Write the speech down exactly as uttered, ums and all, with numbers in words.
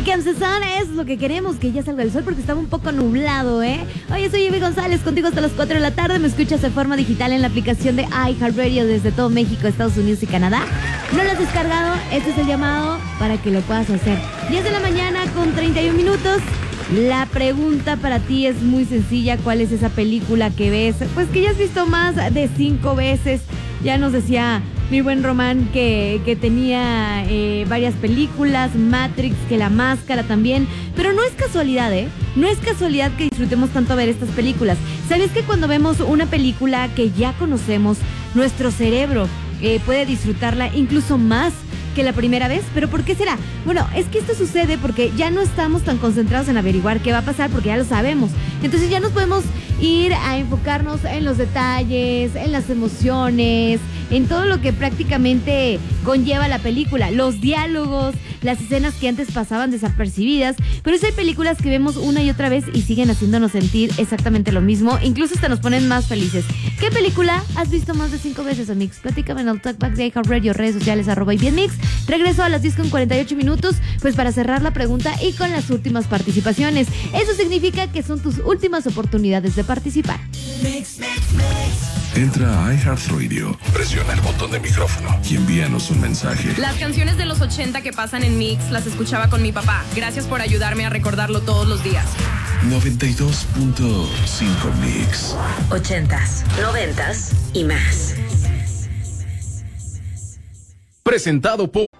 Here comes the sun, eso es lo que queremos, que ya salga el sol porque estaba un poco nublado, ¿eh? Oye, soy Ivy González, contigo hasta las cuatro de la tarde. Me escuchas de forma digital en la aplicación de iHeartRadio desde todo México, Estados Unidos y Canadá. ¿No lo has descargado? Este es el llamado para que lo puedas hacer. diez de la mañana con treinta y un minutos. La pregunta para ti es muy sencilla. ¿Cuál es esa película que ves? Pues que ya has visto más de cinco veces. Ya nos decía mi buen Román que, que tenía eh, varias películas, Matrix, que La Máscara también. Pero no es casualidad, ¿eh? No es casualidad que disfrutemos tanto ver estas películas. ¿Sabes que cuando vemos una película que ya conocemos, nuestro cerebro eh, puede disfrutarla incluso más que la primera vez? ¿Pero por qué será? Bueno, es que esto sucede porque ya no estamos tan concentrados en averiguar qué va a pasar porque ya lo sabemos. Entonces ya nos podemos ir a enfocarnos en los detalles, en las emociones, en todo lo que prácticamente conlleva la película, los diálogos, las escenas que antes pasaban desapercibidas. Pero sí hay películas que vemos una y otra vez y siguen haciéndonos sentir exactamente lo mismo, incluso hasta nos ponen más felices. ¿Qué película has visto más de cinco veces, Amix? Platícame en el Talkback de iHeartRadio, redes sociales, arroba y bien mix. Regreso a las diez con cuarenta y ocho minutos, pues para cerrar la pregunta y con las últimas participaciones. Eso significa que son tus últimas oportunidades de participar. Mix, mix, mix. Entra a iHeartRadio, presiona el botón de micrófono y envíanos un mensaje. Las canciones de los ochenta que pasan en Mix las escuchaba con mi papá. Gracias por ayudarme a recordarlo todos los días. noventa y dos punto cinco Mix. Ochentas, noventas y más. Presentado por